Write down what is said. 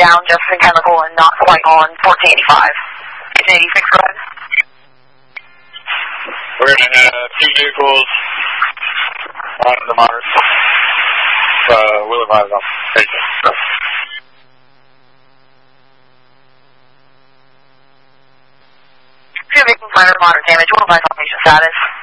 down Jefferson Chemical and not quite on 1485. It's 86, go ahead. We're going to have 2 vehicles on the monitor. Will advise on station. 2 vehicles minor damage. Will advise on patient status.